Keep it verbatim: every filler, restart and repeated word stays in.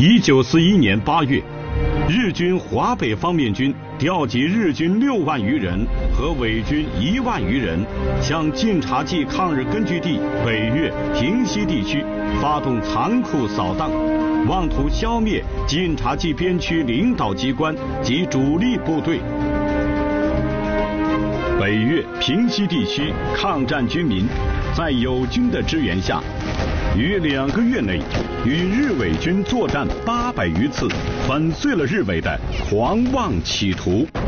一九四一年八月，日军华北方面军调集日军六万余人和伪军一万余人，向晋察冀抗日根据地北岳、平西地区发动残酷扫荡，妄图消灭晋察冀边区领导机关及主力部队。北岳、平西地区抗战军民在友军的支援下，于两个月内与日伪军作战八百余次，粉碎了日伪的狂妄企图。